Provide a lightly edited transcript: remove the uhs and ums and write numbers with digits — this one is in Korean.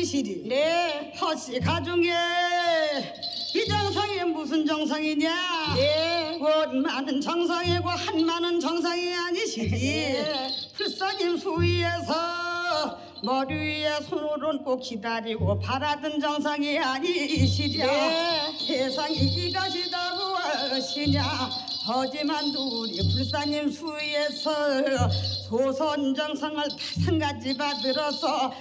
아니시리? 네. 허씨 가중에 이 정상이 무슨 정상이냐? 네. 원만은 정상이고 한만은 정상이 아니시리? 네. 불사님 수위에서 머리 위에 손을 얹고 기다리고 바라던 정상이 아니시랴. 네. 세상이 이것이다 무엇이냐? 하지만 우리 불사님 수위에서 조선 정상을 5가지 받들어서